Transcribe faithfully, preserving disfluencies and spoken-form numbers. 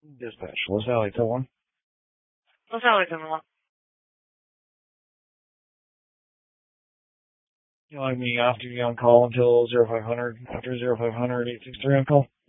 Dispatch, Los Valley, tell one. Los Valley, tell one. You like me after you on call until zero five hundred, after zero five hundred, eight six three on call?